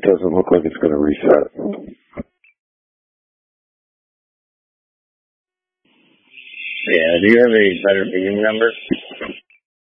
doesn't look like it's going to reset. Yeah, do you have a better meeting number?